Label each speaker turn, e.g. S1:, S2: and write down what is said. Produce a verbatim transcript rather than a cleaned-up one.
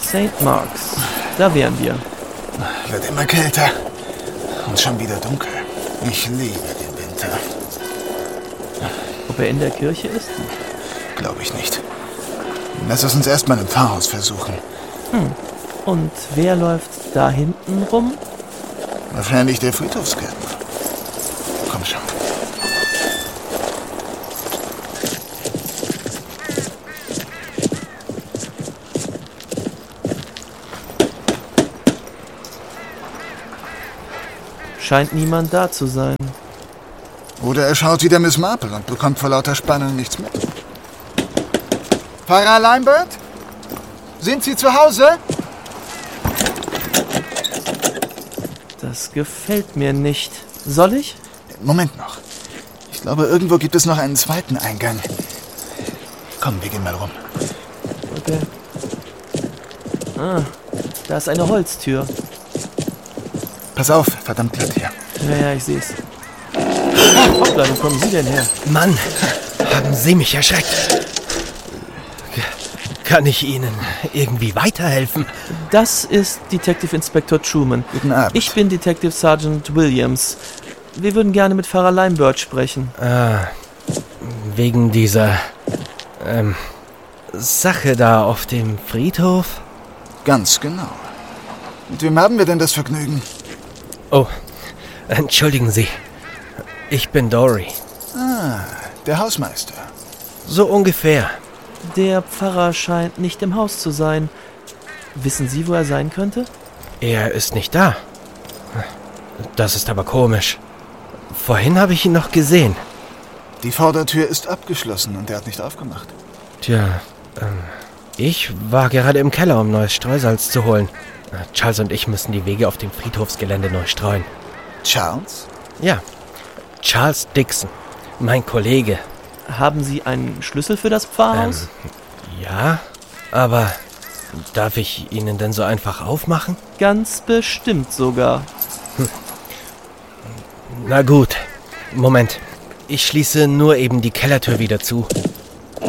S1: Sankt Marks. Da wären wir.
S2: Wird immer kälter. Und schon wieder dunkel. Ich liebe den Winter.
S1: Ob er in der Kirche ist?
S2: Glaube ich nicht. Lass es uns erstmal im Pfarrhaus versuchen.
S1: Hm. Und wer läuft da hinten rum?
S2: Wahrscheinlich der Friedhofsgärtner. Komm schon.
S1: Scheint niemand da zu sein.
S2: Oder er schaut wieder Miss Marple und bekommt vor lauter Spannung nichts mit. Pfarrer Lambert? Sind Sie zu Hause?
S1: Das gefällt mir nicht. Soll ich?
S2: Moment noch. Ich glaube, irgendwo gibt es noch einen zweiten Eingang. Komm, wir gehen mal rum.
S1: Okay. Ah, da ist eine Holztür.
S2: Pass auf, verdammt glatt hier.
S1: Ja, ja, ich seh's. Hoppla, wo kommen Sie denn her?
S3: Mann, haben Sie mich erschreckt. Kann ich Ihnen irgendwie weiterhelfen?
S1: Das ist Detective Inspector Truman.
S2: Guten Abend.
S1: Ich bin Detective Sergeant Williams. Wir würden gerne mit Pfarrer Lambert sprechen.
S3: Ah, wegen dieser ähm, Sache da auf dem Friedhof?
S2: Ganz genau. Mit wem haben wir denn das Vergnügen?
S3: Oh, entschuldigen Sie. Ich bin Dory.
S2: Ah, der Hausmeister.
S3: So ungefähr.
S1: Der Pfarrer scheint nicht im Haus zu sein. Wissen Sie, wo er sein könnte?
S3: Er ist nicht da. Das ist aber komisch. Vorhin habe ich ihn noch gesehen.
S2: Die Vordertür ist abgeschlossen und er hat nicht aufgemacht.
S3: Tja, ähm, ich war gerade im Keller, um neues Streusalz zu holen. Charles und ich müssen die Wege auf dem Friedhofsgelände neu streuen.
S2: Charles?
S3: Ja, Charles Dixon, mein Kollege.
S1: Haben Sie einen Schlüssel für das Pfarrhaus?
S3: Ähm, ja, aber darf ich Ihnen denn so einfach aufmachen?
S1: Ganz bestimmt sogar.
S3: Hm. Na gut, Moment. Ich schließe nur eben die Kellertür wieder zu.